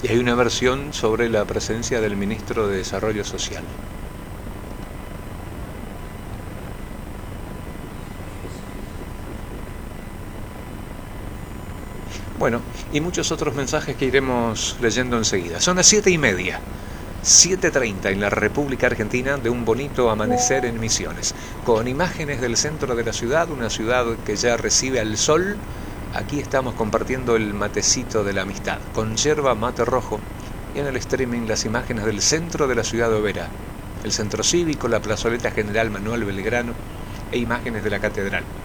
Y hay una versión sobre la presencia del ministro de Desarrollo Social. Bueno, y muchos otros mensajes que iremos leyendo enseguida. Son las 7:30. 7:30 en la República Argentina, de un bonito amanecer en Misiones, con imágenes del centro de la ciudad, una ciudad que ya recibe al sol. Aquí estamos compartiendo el matecito de la amistad, con yerba mate rojo, y en el streaming las imágenes del centro de la ciudad de Oberá, el centro cívico, la plazoleta General Manuel Belgrano e imágenes de la catedral.